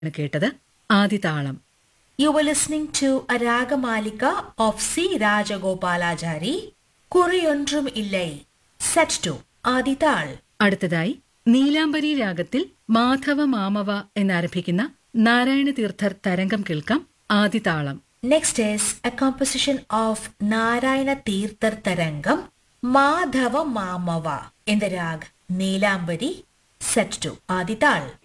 കേട്ടത് ആദിതാളം. You were listening to a Ragamalika of C. Rajagopalachari, Kuriyondrum Illai, set to Adital. അടുത്തതായി നീലാംബരി രാഗത്തിൽ മാധവ മാമവ എന്നാരംഭിക്കുന്ന നാരായണ തീർത്ഥർ തരംഗം കേൾക്കാം. ആദിതാളം. Next is a composition of Narayana Tirthar Tarangam, Madhava Mamava in the rag Neelambari, set to Adital.